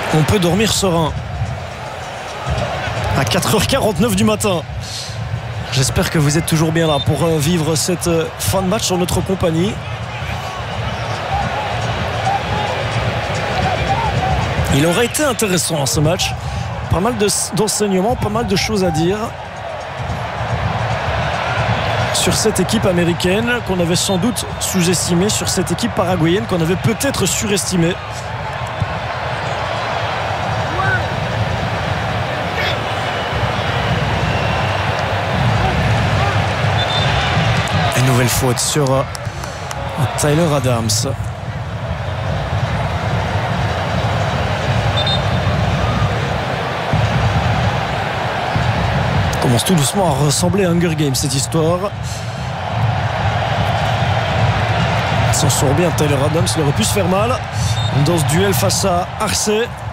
On peut dormir serein à 4h49 du matin. J'espère que vous êtes toujours bien là pour vivre cette fin de match en notre compagnie. Il aurait été intéressant ce match. Pas mal d'enseignements, pas mal de choses à dire sur cette équipe américaine qu'on avait sans doute sous-estimée, sur cette équipe paraguayenne qu'on avait peut-être surestimée. Une nouvelle faute sur Tyler Adams. Commence tout doucement à ressembler à Hunger Games cette histoire. Il s'en sort bien Tyler Adams, il aurait pu se faire mal dans ce duel face à Arce.